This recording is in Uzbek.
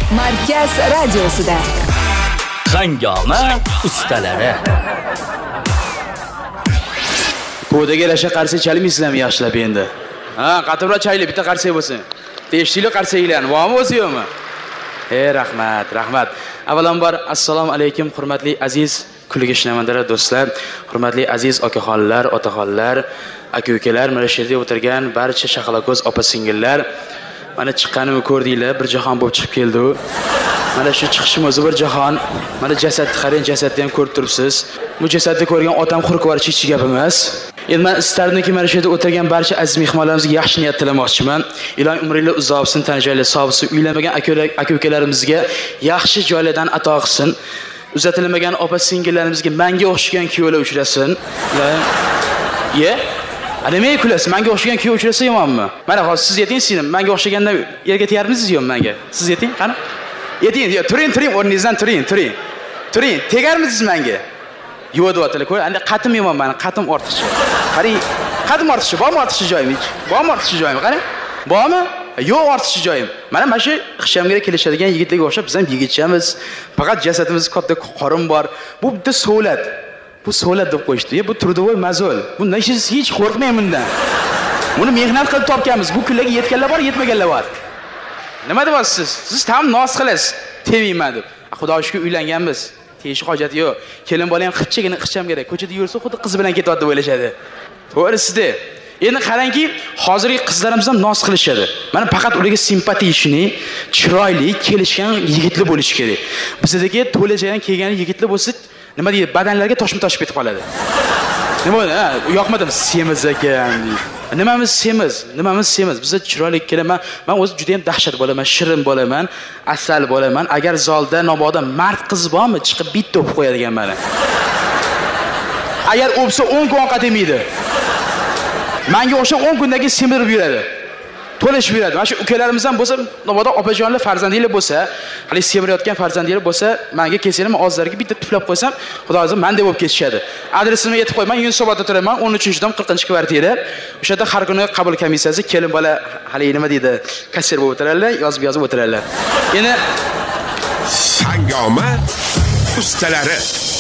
Markaz radiosida Hangoma ustalari. Po'daga lasha qarsa chalmaysizlarmi yaxshilab endi? Ha, qatorlar chayli bitta qarsak bo'lsin. Teshlikli qarsaklarni, bormi o'zi yo'qmi? Rahmat. Avvalambor assalomu alaykum hurmatli aziz kulgi shinamandar do'stlar, hurmatli aziz okaxonlar, otaxonlar, aka-ukalar, mana shu yerda o'tirgan barcha shaqalako'z opa-singillar, mana chiqqanimni ko'rdinglar, bir jahon bo'lib chiqib keldi u. Mana shu chiqishim o'zi bir jahon. Mana jasadni qarang, jasadni ham ko'rib turibsiz. Bu jasadni ko'rgan otam qurquvarichi hech gap emas. Endi men istardimki mana shu yerda o'tirgan barcha aziz mehmonlarimizga yaxshi niyat tilamoqchiman. Ilohim umringlar uzoq bo'lsin, tan joylar sog' bo'lsin, uylanmagan aka-ukalarimizga yaxshi joylardan ato qilsin. Uzatilmagan opa-singillarimizga menga o'xshagan kuyovlar uchrasin. Nimaga kulasiz? Menga o'xshagan kuyov uchrasa yomonmi? Mana hozir siz yeting, singlim. Menga o'xshaganda yerga tegardingiz yo'qmi menga? Siz yeting, qani? Yeting, turing, o'rningizdan turing. Tegarmisiz menga? Yo'q deyaptilar. Ko'ring, endi qatim yomon meni, qatim ortiqcha. Qarang, qatim ortiqcha, bormi ortiqcha joyim hech? Bormi ortiqcha joyim? Qarang. Bormi? Yo'q ortiqcha joyim. Mana shu xishamga kelishadigan yigitlarga o'xshab biz ham yigitchamiz. Faqat jasadimiz katta qorin bor. Bu bitta so'lat. Bu so'lat deb qo'yishdi. Bu turdovoy mazol. Bundan hech qo'rqmayman bundan. Buni mehnat qilib topganmiz. Bu kunlarga yetganlar bor, yetmaganlar bor. Nima deyapsiz? Siz tam nos qilasiz. Temayman deb. Xudoga shukr uylanganmiz. Teyish hojati yo'q. Kelin bola ham qichchigina qichcham kerak. Ko'chada yursa xuddi qiz bilan ketyapti deb o'ylashadi. To'g'risida. Endi qarangki, hozirgi qizlarimiz ham nos qilishadi. Mana faqat ularga simpatiyishni, chiroyli, kelishgan yigitlar bo'lishi kerak. Bizdagi to'lajadan kelgan yigitlar bo'lsa, nima deydi, badanlarga toshib ketib qoladi. Nima bo'ldi? Yoqmadimi? Semiz ekan. Nimamiz semiz? Bizda chiroyli kelaman. Men o'zi juda ham dahshat bo'laman, shirin bo'laman, asal bo'laman. Agar zalda noboda mard qiz bormi, chiqib bitta o'pib qo'yadigan meni. Agar o'psa 10 kun ovqat yemaydi. Menga o'sha 10 kundan keyin semirib yuradi. To'lashib yuradi. Mana shu ukalarimiz ham bo'lsa, nobodo opajonlar farzandinglar bo'lsa, hali semirayotgan farzandinglar bo'lsa, menga kelsanglar, men ozlariga bitta tuflab qo'ysam, xudo o'zi men deb bo'lib ketishadi. Adresimni aytib qo'yman, Yunusobodda turaman, 13-dom 40-kvartira. O'sha yerda har kuni qabul komissiyasi kelin bola hali nima deydi, kassir bo'lib o'tiradilar, yozib o'tiradilar. Endi Hangoma ustalari